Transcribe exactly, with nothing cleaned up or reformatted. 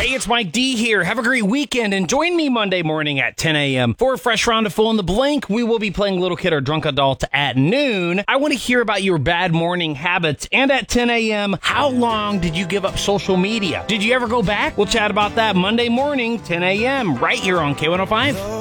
Hey, it's Mike D here. Have a great weekend and join me Monday morning at ten a.m. for a fresh round of Fill in the Blank. We will be playing Little Kid or Drunk Adult at noon. I want to hear about your bad morning habits. And at ten a.m., how long did you give up social media? Did you ever go back? We'll chat about that Monday morning, ten a.m. right here on K one oh five.